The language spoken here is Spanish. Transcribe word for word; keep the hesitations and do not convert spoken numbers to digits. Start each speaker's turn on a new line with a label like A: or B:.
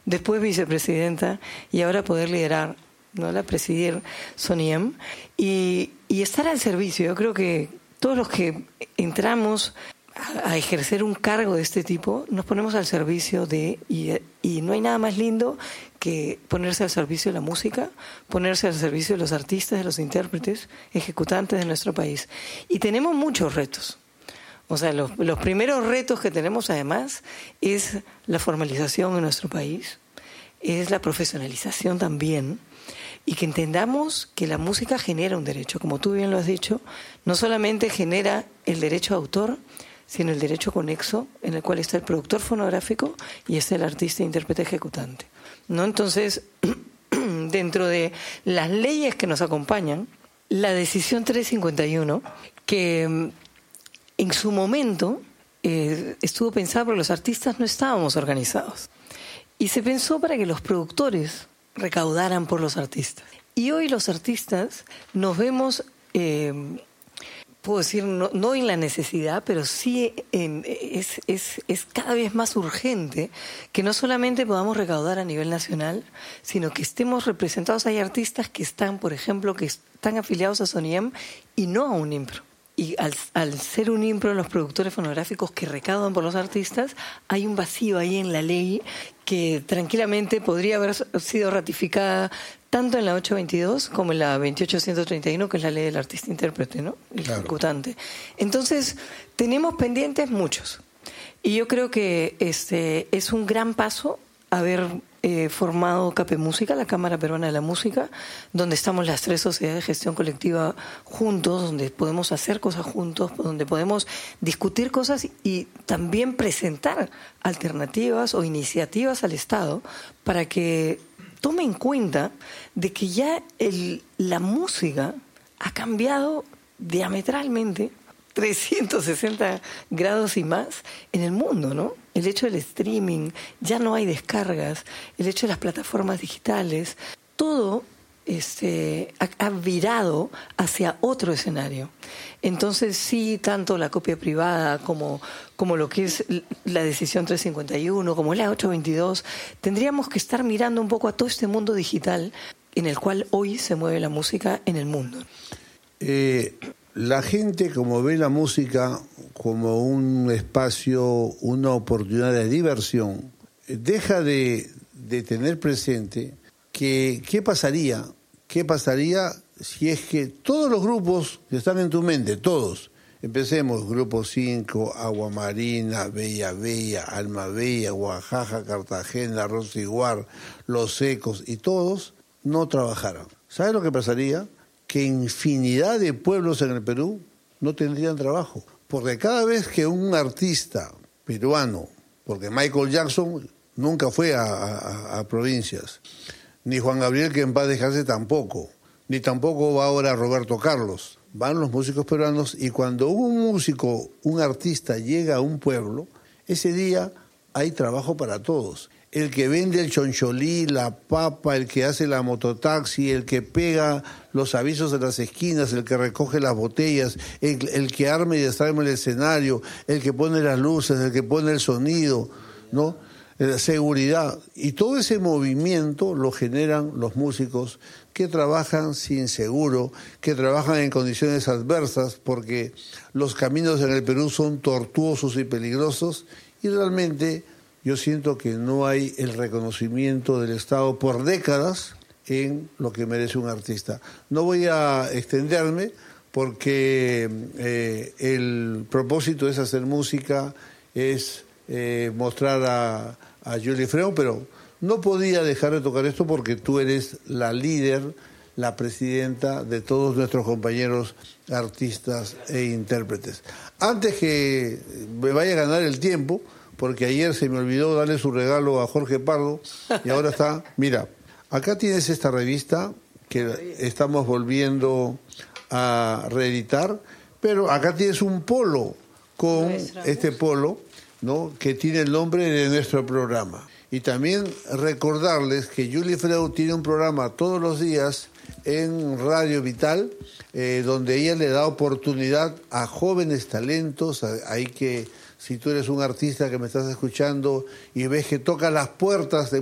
A: después vicepresidenta y ahora poder liderar, ¿no? La presidir Soniem y, y estar al servicio. Yo creo que todos los que entramos a, a ejercer un cargo de este tipo nos ponemos al servicio de, y, y no hay nada más lindo que ponerse al servicio de la música, ponerse al servicio de los artistas, de los intérpretes, ejecutantes de nuestro país. Y tenemos muchos retos. O sea, los, los primeros retos que tenemos además es la formalización en nuestro país, es la profesionalización también, y que entendamos que la música genera un derecho, como tú bien lo has dicho, no solamente genera el derecho de autor, sino el derecho conexo, en el cual está el productor fonográfico y está el artista e intérprete ejecutante, ¿no? Entonces, dentro de las leyes que nos acompañan, la decisión trescientos cincuenta y uno, que en su momento eh, estuvo pensada porque los artistas no estábamos organizados, y se pensó para que los productores recaudaran por los artistas. Y hoy los artistas nos vemos, eh, puedo decir, no, no en la necesidad, pero sí en, es, es, es cada vez más urgente que no solamente podamos recaudar a nivel nacional, sino que estemos representados. Hay artistas que están, por ejemplo, que están afiliados a Soniem y no a un IMPRO. Y al, al ser un IMPRO, los productores fonográficos que recaudan por los artistas, hay un vacío ahí en la ley que tranquilamente podría haber sido ratificada tanto en la ocho veintidós como en la veintiocho ciento treinta y uno, que es la ley del artista-intérprete, ¿no? El claro. ejecutante. Entonces, tenemos pendientes muchos. Y yo creo que este es un gran paso haber eh, formado CAPE Música, la Cámara Peruana de la Música, donde estamos las tres sociedades de gestión colectiva juntos, donde podemos hacer cosas juntos, donde podemos discutir cosas y también presentar alternativas o iniciativas al Estado para que tome en cuenta de que ya el, la música ha cambiado diametralmente trescientos sesenta grados y más en el mundo, ¿no? El hecho del streaming, ya no hay descargas, el hecho de las plataformas digitales, todo este, ha, ha virado hacia otro escenario. Entonces sí, tanto la copia privada como, como lo que es la decisión trescientos cincuenta y uno, como la ocho veintidós, tendríamos que estar mirando un poco a todo este mundo digital en el cual hoy se mueve la música en el mundo.
B: Eh... La gente, como ve la música como un espacio, una oportunidad de diversión, deja de, de tener presente que qué pasaría, qué pasaría si es que todos los grupos que están en tu mente, todos, empecemos, Grupo cinco, Agua Marina, Bella Bella, Alma Bella, Oaxaca, Cartagena, Rosiguar, Los Ecos y todos, no trabajaran. ¿Sabes lo que pasaría? Que infinidad de pueblos en el Perú no tendrían trabajo. Porque cada vez que un artista peruano, porque Michael Jackson nunca fue a, a, a provincias, ni Juan Gabriel, que en paz descanse, tampoco, ni tampoco va ahora Roberto Carlos, van los músicos peruanos, y cuando un músico, un artista llega a un pueblo, ese día hay trabajo para todos. El que vende el choncholí, la papa, el que hace la mototaxi, el que pega los avisos en las esquinas, el que recoge las botellas, el, el que arma y desarma el escenario, el que pone las luces, el que pone el sonido, ¿no? La seguridad. Y todo ese movimiento lo generan los músicos que trabajan sin seguro, que trabajan en condiciones adversas, porque los caminos en el Perú son tortuosos y peligrosos, y realmente yo siento que no hay el reconocimiento del Estado por décadas en lo que merece un artista. No voy a extenderme porque eh, el propósito es hacer música, es eh, mostrar a, a Julie Freund, pero no podía dejar de tocar esto porque tú eres la líder, la presidenta de todos nuestros compañeros artistas e intérpretes. Antes que me vaya a ganar el tiempo, porque ayer se me olvidó darle su regalo a Jorge Pardo y ahora está, mira, acá tienes esta revista que estamos volviendo a reeditar, pero acá tienes un polo con este polo, ¿no?, que tiene el nombre de nuestro programa. Y también recordarles que Julie Freund tiene un programa todos los días en Radio Vital, eh, donde ella le da oportunidad a jóvenes talentos. Hay que, si tú eres un artista que me estás escuchando y ves que toca las puertas de